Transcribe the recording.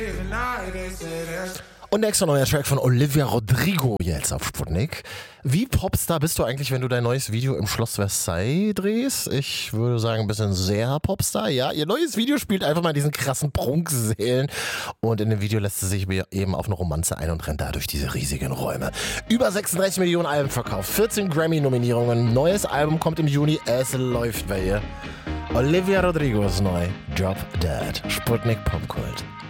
Und nächster neuer Track von Olivia Rodrigo jetzt auf Sputnik. Wie Popstar bist du eigentlich, wenn du dein neues Video im Schloss Versailles drehst? Ich würde sagen, ein bisschen sehr Popstar. Ja, ihr neues Video spielt einfach mal in diesen krassen Prunksälen. Und in dem Video lässt sie sich eben auf eine Romanze ein und rennt da durch diese riesigen Räume. Über 36 Millionen Alben verkauft, 14 Grammy-Nominierungen. Neues Album kommt im Juni. Es läuft bei ihr. Olivia Rodrigo ist neu. Drop Dead. Sputnik Popkult.